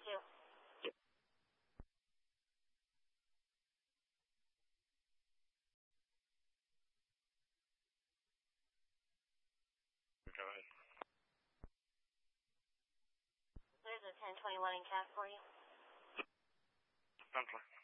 2. Go ahead. There's a 1021 in CAF for you. Central.